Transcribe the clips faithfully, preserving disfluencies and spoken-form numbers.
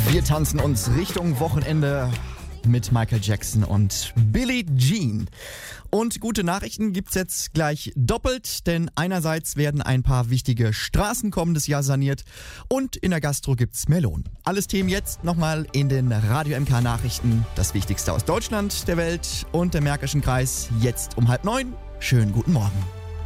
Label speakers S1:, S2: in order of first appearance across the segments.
S1: Wir tanzen uns Richtung Wochenende mit Michael Jackson und Billie Jean. Und gute Nachrichten gibt's jetzt gleich doppelt, denn einerseits werden ein paar wichtige Straßen kommendes Jahr saniert und in der Gastro gibt's Melonen. Alles Themen jetzt nochmal in den Radio M K Nachrichten. Das Wichtigste aus Deutschland, der Welt und dem Märkischen Kreis jetzt um halb neun. Schönen guten Morgen.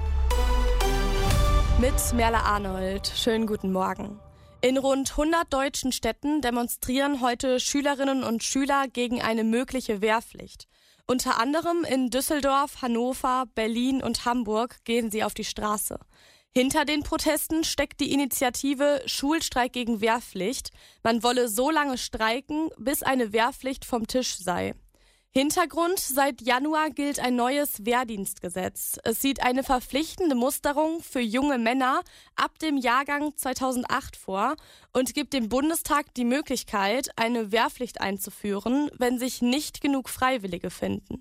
S2: Mit Merle Arnold. Schönen guten Morgen. In rund hundert deutschen Städten demonstrieren heute Schülerinnen und Schüler gegen eine mögliche Wehrpflicht. Unter anderem in Düsseldorf, Hannover, Berlin und Hamburg gehen sie auf die Straße. Hinter den Protesten steckt die Initiative Schulstreik gegen Wehrpflicht. Man wolle so lange streiken, bis eine Wehrpflicht vom Tisch sei. Hintergrund: Seit Januar gilt ein neues Wehrdienstgesetz. Es sieht eine verpflichtende Musterung für junge Männer ab dem Jahrgang zweitausendacht vor und gibt dem Bundestag die Möglichkeit, eine Wehrpflicht einzuführen, wenn sich nicht genug Freiwillige finden.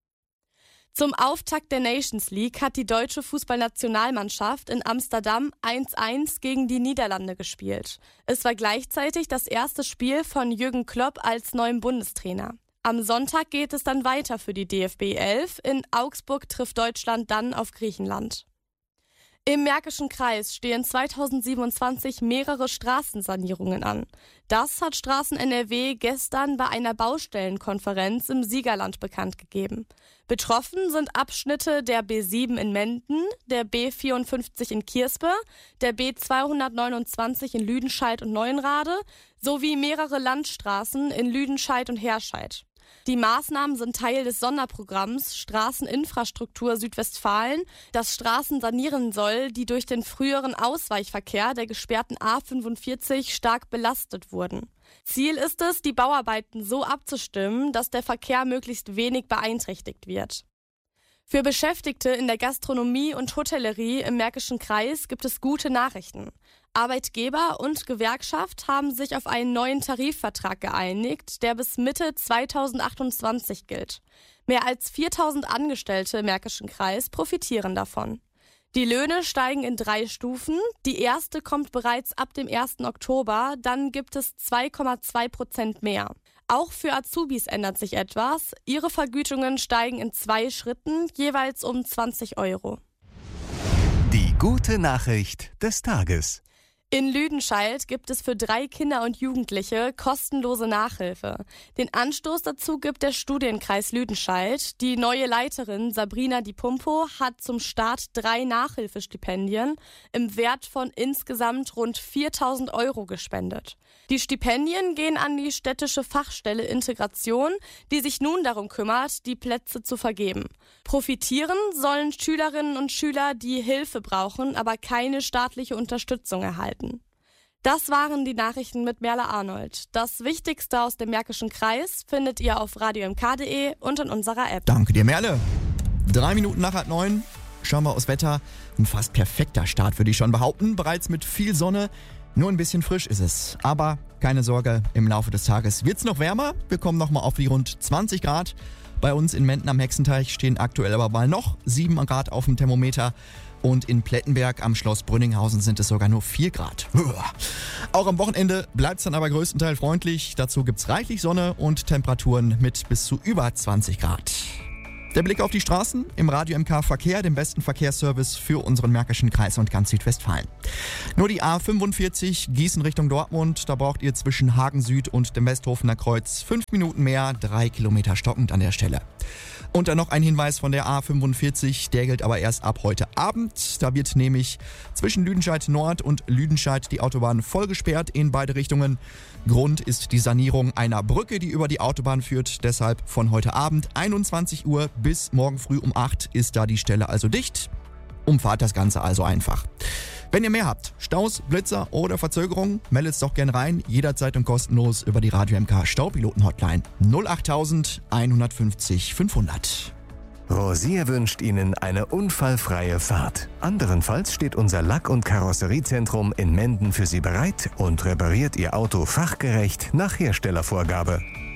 S2: Zum Auftakt der Nations League hat die deutsche Fußballnationalmannschaft in Amsterdam eins eins gegen die Niederlande gespielt. Es war gleichzeitig das erste Spiel von Jürgen Klopp als neuem Bundestrainer. Am Sonntag geht es dann weiter für die D F B elf. In Augsburg trifft Deutschland dann auf Griechenland. Im Märkischen Kreis stehen zweitausendsiebenundzwanzig mehrere Straßensanierungen an. Das hat Straßen N R W gestern bei einer Baustellenkonferenz im Siegerland bekannt gegeben. Betroffen sind Abschnitte der B sieben in Menden, der B vierundfünfzig in Kierspe, der B zweihundertneunundzwanzig in Lüdenscheid und Neuenrade sowie mehrere Landstraßen in Lüdenscheid und Herscheid. Die Maßnahmen sind Teil des Sonderprogramms Straßeninfrastruktur Südwestfalen, das Straßen sanieren soll, die durch den früheren Ausweichverkehr der gesperrten A fünfundvierzig stark belastet wurden. Ziel ist es, die Bauarbeiten so abzustimmen, dass der Verkehr möglichst wenig beeinträchtigt wird. Für Beschäftigte in der Gastronomie und Hotellerie im Märkischen Kreis gibt es gute Nachrichten. Arbeitgeber und Gewerkschaft haben sich auf einen neuen Tarifvertrag geeinigt, der bis Mitte zweitausendachtundzwanzig gilt. Mehr als viertausend Angestellte im Märkischen Kreis profitieren davon. Die Löhne steigen in drei Stufen. Die erste kommt bereits ab dem ersten Oktober, dann gibt es zwei Komma zwei Prozent mehr. Auch für Azubis ändert sich etwas. Ihre Vergütungen steigen in zwei Schritten, jeweils um zwanzig Euro.
S3: Die gute Nachricht des Tages.
S2: In Lüdenscheid gibt es für drei Kinder und Jugendliche kostenlose Nachhilfe. Den Anstoß dazu gibt der Studienkreis Lüdenscheid. Die neue Leiterin Sabrina Di Pumpo hat zum Start drei Nachhilfestipendien im Wert von insgesamt rund viertausend Euro gespendet. Die Stipendien gehen an die städtische Fachstelle Integration, die sich nun darum kümmert, die Plätze zu vergeben. Profitieren sollen Schülerinnen und Schüler, die Hilfe brauchen, aber keine staatliche Unterstützung erhalten. Das waren die Nachrichten mit Merle Arnold. Das Wichtigste aus dem Märkischen Kreis findet ihr auf radio m k punkt d e und in unserer App.
S1: Danke dir, Merle. Drei Minuten nach halb neun. Schauen wir aufs Wetter. Ein fast perfekter Start, würde ich schon behaupten. Bereits mit viel Sonne. Nur ein bisschen frisch ist es. Aber keine Sorge, im Laufe des Tages wird's noch wärmer. Wir kommen nochmal auf die rund zwanzig Grad. Bei uns in Menden am Hexenteich stehen aktuell aber mal noch sieben Grad auf dem Thermometer. Und in Plettenberg am Schloss Brünninghausen sind es sogar nur vier Grad. Auch am Wochenende bleibt es dann aber größtenteils freundlich. Dazu gibt's reichlich Sonne und Temperaturen mit bis zu über zwanzig Grad. Der Blick auf die Straßen im Radio M K Verkehr, dem besten Verkehrsservice für unseren Märkischen Kreis und ganz Südwestfalen. Nur die A fünfundvierzig Gießen Richtung Dortmund, da braucht ihr zwischen Hagen Süd und dem Westhofener Kreuz fünf Minuten mehr, drei Kilometer stockend an der Stelle. Und dann noch ein Hinweis von der A fünfundvierzig, der gilt aber erst ab heute Abend. Da wird nämlich zwischen Lüdenscheid Nord und Lüdenscheid die Autobahn voll gesperrt in beide Richtungen. Grund ist die Sanierung einer Brücke, die über die Autobahn führt. Deshalb von heute Abend einundzwanzig Uhr bis morgen früh um acht ist da die Stelle also dicht. Umfahrt das Ganze also einfach. Wenn ihr mehr habt, Staus, Blitzer oder Verzögerungen, meldet es doch gerne rein, jederzeit und kostenlos über die Radio M K Staupiloten-Hotline null acht eins fünf null fünfhundert.
S3: Rosier wünscht Ihnen eine unfallfreie Fahrt. Anderenfalls steht unser Lack- und Karosseriezentrum in Menden für Sie bereit und repariert Ihr Auto fachgerecht nach Herstellervorgabe.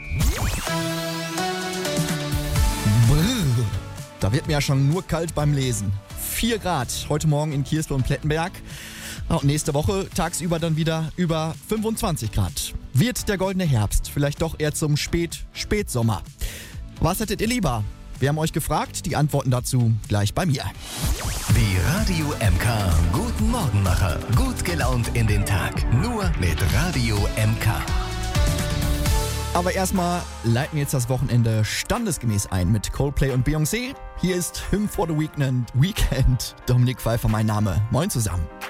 S1: Brrr, da wird mir ja schon nur kalt beim Lesen. vier Grad heute Morgen in Kierspe und Plettenberg. Und nächste Woche tagsüber dann wieder über fünfundzwanzig Grad. Wird der goldene Herbst vielleicht doch eher zum Spät-Spätsommer? Was hättet ihr lieber? Wir haben euch gefragt, die Antworten dazu gleich bei mir.
S3: Die Radio M K Guten Morgenmacher. Gut gelaunt in den Tag. Nur mit Radio M K.
S1: Aber erstmal leiten wir jetzt das Wochenende standesgemäß ein mit Coldplay und Beyoncé. Hier ist Hymn for the Weekend. Weekend. Dominik Pfeiffer mein Name. Moin zusammen.